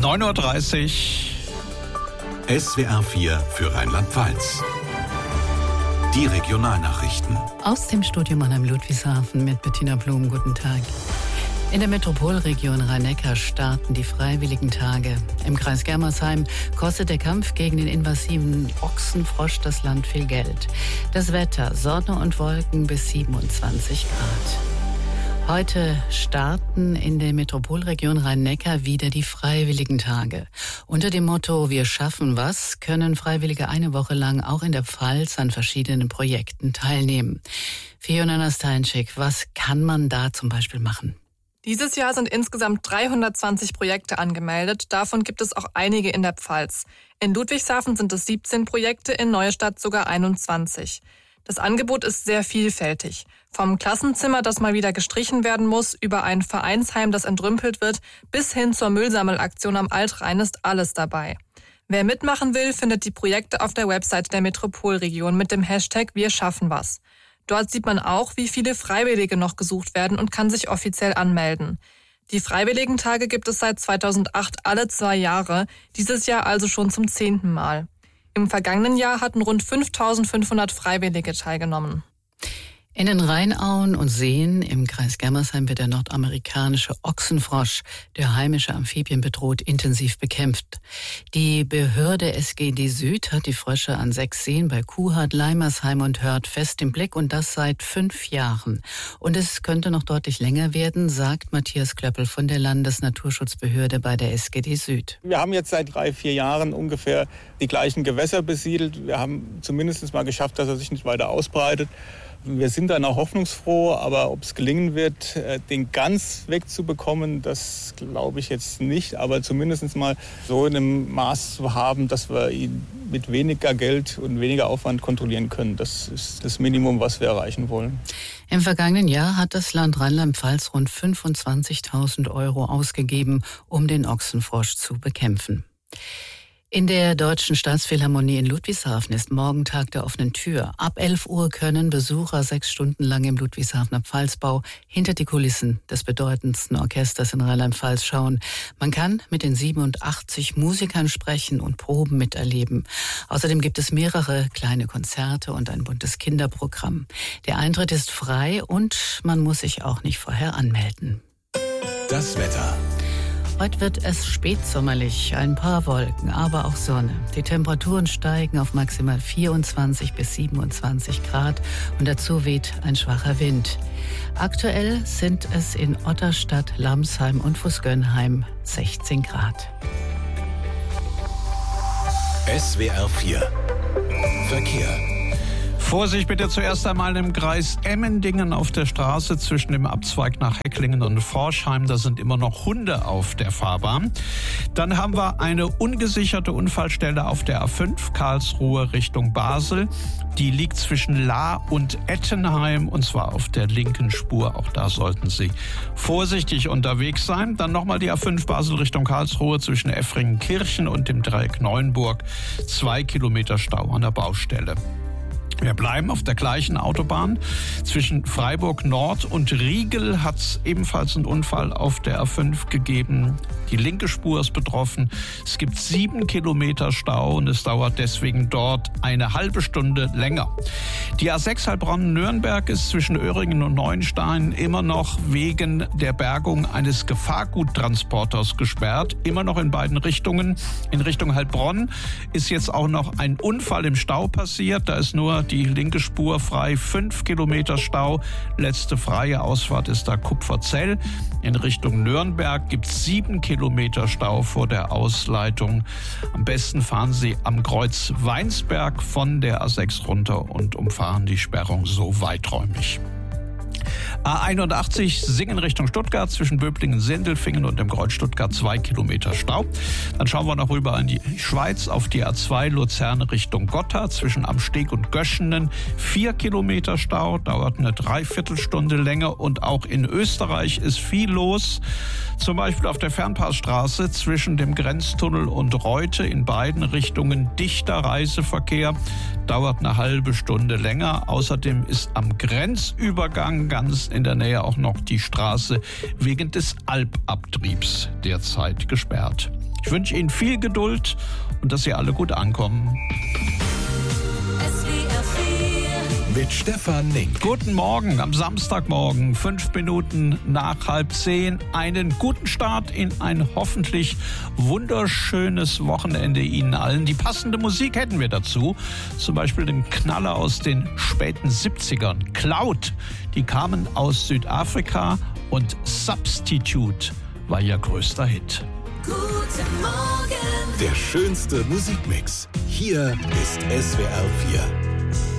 9:30 Uhr. SWR 4 für Rheinland-Pfalz. Die Regionalnachrichten. Aus dem Studio Mannheim Ludwigshafen mit Bettina Blum. Guten Tag. In der Metropolregion Rhein-Neckar starten die Freiwilligen Tage. Im Kreis Germersheim kostet der Kampf gegen den invasiven Ochsenfrosch das Land viel Geld. Das Wetter: Sonne und Wolken bis 27 Grad. Heute starten in der Metropolregion Rhein-Neckar wieder die Freiwilligen Tage. Unter dem Motto „Wir schaffen was" können Freiwillige eine Woche lang auch in der Pfalz an verschiedenen Projekten teilnehmen. Fiona Nastańczyk, was kann man da zum Beispiel machen? Dieses Jahr sind insgesamt 320 Projekte angemeldet. Davon gibt es auch einige in der Pfalz. In Ludwigshafen sind es 17 Projekte, in Neustadt sogar 21. Das Angebot ist sehr vielfältig. Vom Klassenzimmer, das mal wieder gestrichen werden muss, über ein Vereinsheim, das entrümpelt wird, bis hin zur Müllsammelaktion am Altrhein ist alles dabei. Wer mitmachen will, findet die Projekte auf der Website der Metropolregion mit dem Hashtag Wir schaffen was. Dort sieht man auch, wie viele Freiwillige noch gesucht werden und kann sich offiziell anmelden. Die Freiwilligentage gibt es seit 2008 alle 2 Jahre, dieses Jahr also schon zum 10. Mal. Im vergangenen Jahr hatten rund 5.500 Freiwillige teilgenommen. In den Rheinauen und Seen im Kreis Germersheim wird der nordamerikanische Ochsenfrosch, der heimische Amphibien bedroht, intensiv bekämpft. Die Behörde SGD Süd hat die Frösche an 6 Seen bei Kuhhardt, Leimersheim und Hörth fest im Blick, und das seit 5 Jahren. Und es könnte noch deutlich länger werden, sagt Matthias Klöppel von der Landesnaturschutzbehörde bei der SGD Süd. Wir haben jetzt seit 3-4 Jahren ungefähr die gleichen Gewässer besiedelt. Wir haben zumindest mal geschafft, dass er sich nicht weiter ausbreitet. Wir sind da noch hoffnungsfroh, aber ob es gelingen wird, den ganz wegzubekommen, das glaube ich jetzt nicht. Aber zumindest mal so in einem Maß zu haben, dass wir ihn mit weniger Geld und weniger Aufwand kontrollieren können. Das ist das Minimum, was wir erreichen wollen. Im vergangenen Jahr hat das Land Rheinland-Pfalz rund 25.000 € ausgegeben, um den Ochsenfrosch zu bekämpfen. In der Deutschen Staatsphilharmonie in Ludwigshafen ist morgen Tag der offenen Tür. Ab 11 Uhr können Besucher 6 Stunden lang im Ludwigshafener Pfalzbau hinter die Kulissen des bedeutendsten Orchesters in Rheinland-Pfalz schauen. Man kann mit den 87 Musikern sprechen und Proben miterleben. Außerdem gibt es mehrere kleine Konzerte und ein buntes Kinderprogramm. Der Eintritt ist frei und man muss sich auch nicht vorher anmelden. Das Wetter. Heute wird es spätsommerlich, ein paar Wolken, aber auch Sonne. Die Temperaturen steigen auf maximal 24 bis 27 Grad und dazu weht ein schwacher Wind. Aktuell sind es in Otterstadt, Lamsheim und Fußgönnheim 16 Grad. SWR 4 Verkehr. Vorsicht bitte zuerst einmal im Kreis Emmendingen auf der Straße zwischen dem Abzweig nach Hecklingen und Forchheim. Da sind immer noch Hunde auf der Fahrbahn. Dann haben wir eine ungesicherte Unfallstelle auf der A5 Karlsruhe Richtung Basel. Die liegt zwischen Lahr und Ettenheim, und zwar auf der linken Spur. Auch da sollten Sie vorsichtig unterwegs sein. Dann nochmal die A5 Basel Richtung Karlsruhe zwischen Effringenkirchen und dem Dreieck Neuenburg. 2 Kilometer Stau an der Baustelle. Wir bleiben auf der gleichen Autobahn. Zwischen Freiburg Nord und Riegel hat es ebenfalls einen Unfall auf der A5 gegeben. Die linke Spur ist betroffen. Es gibt 7 Kilometer Stau und es dauert deswegen dort eine halbe Stunde länger. Die A6 Heilbronn-Nürnberg ist zwischen Öhringen und Neuenstein immer noch wegen der Bergung eines Gefahrguttransporters gesperrt. Immer noch in beiden Richtungen. In Richtung Heilbronn ist jetzt auch noch ein Unfall im Stau passiert. Da ist nur die linke Spur frei, 5 Kilometer Stau. Letzte freie Ausfahrt ist da Kupferzell. In Richtung Nürnberg gibt es 7 Kilometer Stau vor der Ausleitung. Am besten fahren Sie am Kreuz Weinsberg von der A6 runter und umfahren die Sperrung so weiträumig. A81 Singen Richtung Stuttgart zwischen Böblingen-Sindelfingen und dem Kreuz Stuttgart 2 Kilometer Stau. Dann schauen wir noch rüber in die Schweiz auf die A2 Luzern Richtung Gotha zwischen Amsteg und Göschenen 4 Kilometer Stau, dauert eine Dreiviertelstunde länger, und auch in Österreich ist viel los. Zum Beispiel auf der Fernpassstraße zwischen dem Grenztunnel und Reute in beiden Richtungen dichter Reiseverkehr, dauert eine halbe Stunde länger. Außerdem ist am Grenzübergang ganz in der Nähe auch noch die Straße wegen des Alpabtriebs derzeit gesperrt. Ich wünsche Ihnen viel Geduld und dass Sie alle gut ankommen. Mit Stefan Nink. Guten Morgen am Samstagmorgen, 5 Minuten nach 9:30. Einen guten Start in ein hoffentlich wunderschönes Wochenende Ihnen allen. Die passende Musik hätten wir dazu. Zum Beispiel den Knaller aus den späten 70ern. Cloud, die kamen aus Südafrika und Substitute war ihr größter Hit. Guten Morgen. Der schönste Musikmix. Hier ist SWR 4.